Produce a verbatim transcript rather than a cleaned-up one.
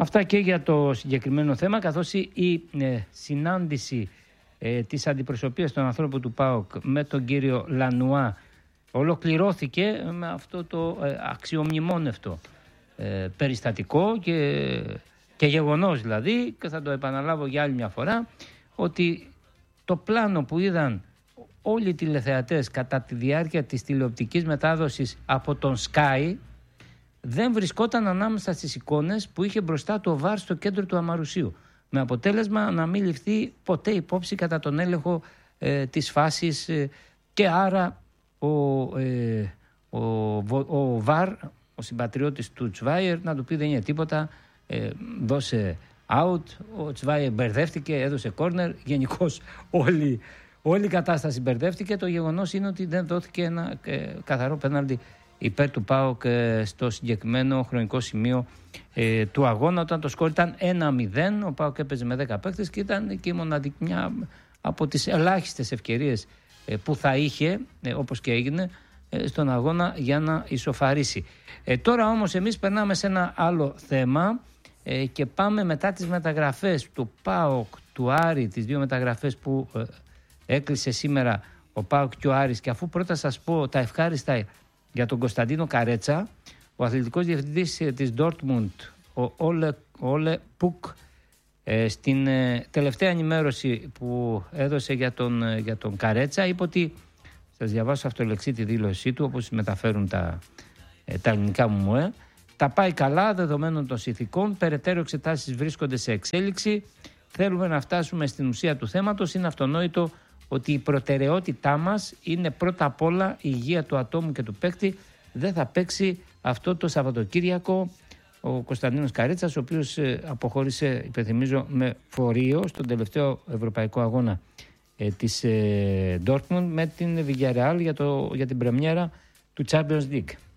Αυτά και για το συγκεκριμένο θέμα, καθώς η ε, συνάντηση ε, της αντιπροσωπείας των ανθρώπων του ΠΑΟΚ με τον κύριο Λανουά ολοκληρώθηκε με αυτό το ε, αξιομνημόνευτο ε, περιστατικό και, και γεγονός δηλαδή, και θα το επαναλάβω για άλλη μια φορά, ότι το πλάνο που είδαν όλοι οι τηλεθεατές κατά τη διάρκεια της τηλεοπτικής μετάδοσης από τον Sky δεν βρισκόταν ανάμεσα στις εικόνες που είχε μπροστά το βαρ στο κέντρο του Αμαρουσίου, με αποτέλεσμα να μην ληφθεί ποτέ υπόψη κατά τον έλεγχο ε, της φάσης ε, και άρα ο, ε, ο, ο βαρ, ο συμπατριώτης του Τσβάιερ, να του πει δεν είναι τίποτα, ε, δώσε out, ο Τσβάιερ μπερδεύτηκε, έδωσε corner, γενικώς όλη, όλη η κατάσταση μπερδεύτηκε. Το γεγονός είναι ότι δεν δόθηκε ένα ε, καθαρό πέναλτι υπέρ του ΠΑΟΚ ε, στο συγκεκριμένο χρονικό σημείο ε, του αγώνα, όταν το σκορ ήταν ένα μηδέν. Ο ΠΑΟΚ έπαιζε με δέκα παίκτες και ήταν και η μοναδική, μια από τις ελάχιστες ευκαιρίες ε, που θα είχε, ε, όπως και έγινε, ε, στον αγώνα για να ισοφαρίσει. Ε, τώρα όμως εμείς περνάμε σε ένα άλλο θέμα ε, και πάμε μετά τις μεταγραφές του ΠΑΟΚ, του Άρη, τις δύο μεταγραφές που ε, έκλεισε σήμερα ο ΠΑΟΚ και ο Άρης, και αφού πρώτα σας πω τα ευχάριστα για τον Κωνσταντίνο Καρέτσα, ο αθλητικός διευθυντής της Dortmund, ο Όλε, Όλε Πουκ, ε, στην ε, τελευταία ενημέρωση που έδωσε για τον, ε, για τον Καρέτσα, είπε ότι, σας διαβάσω αυτολεξί τη δήλωσή του, όπως μεταφέρουν τα, ε, τα ελληνικά μου, ε, τα πάει καλά δεδομένων των συνθηκών, περαιτέρω εξετάσεις βρίσκονται σε εξέλιξη, θέλουμε να φτάσουμε στην ουσία του θέματος, είναι αυτονόητο ότι η προτεραιότητά μας είναι πρώτα απ' όλα η υγεία του ατόμου και του παίκτη. Δεν θα παίξει αυτό το Σαββατοκύριακο ο Κωνσταντίνος Καρέτσας, ο οποίος αποχώρησε, υπενθυμίζω, με φορείο στον τελευταίο ευρωπαϊκό αγώνα ε, της ε, Dortmund με την Villarreal για, το, για την πρεμιέρα του Champions League.